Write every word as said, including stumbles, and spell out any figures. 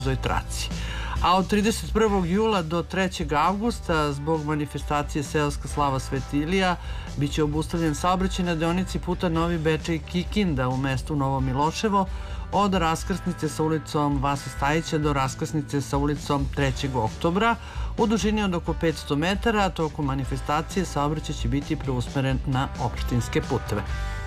brzoj traci. A od trideset prvog jula do trećeg avgusta zbog manifestacije Seoska slava Sveti Ilija biće obustavljen saobraćaj na deonici puta Novi Bečej Kikinda u mestu Novo Miloševo od raskrsnice sa ulicom Vase Stajića do raskrsnice sa ulicom trećeg oktobra u dužini od oko petsto metara, a tokom manifestacije saobraćaj će biti preusmeren na opštinske puteve.